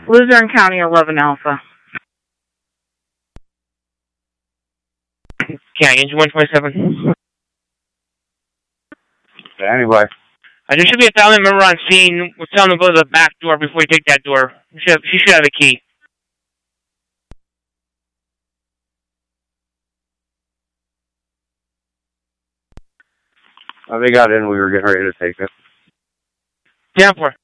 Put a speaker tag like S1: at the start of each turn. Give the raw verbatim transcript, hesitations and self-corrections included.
S1: Luzerne County, eleven Alpha.
S2: Yeah, engine one twenty-seven.
S3: Anyway.
S2: Uh, there should be a family member on scene. We'll tell them to go to the back door before you take that door. She should have, she should have a key.
S3: Oh, they got in. We were getting ready to take it.
S2: ten four.